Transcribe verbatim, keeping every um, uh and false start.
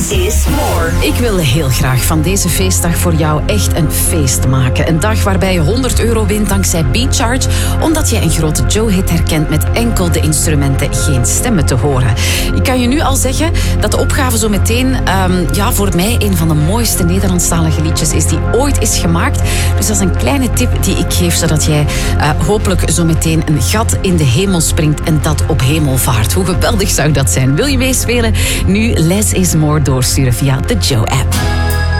is more. Ik wil heel graag van deze feestdag voor jou echt een feest maken. Een dag waarbij je honderd euro wint dankzij BeatCharge, omdat je een grote Joe-hit herkent met enkel de instrumenten, geen stemmen te horen. Ik kan je nu al zeggen dat de opgave zo meteen um, ja, voor mij een van de mooiste Nederlandstalige liedjes is die ooit is gemaakt. Dus dat is een kleine tip die ik geef, zodat jij uh, hopelijk zo meteen een gat in de hemel springt en dat op hemelvaart. Hoe geweldig zou dat zijn? Wil je meespelen? Nu Less is More doorsturen via de Joe-app.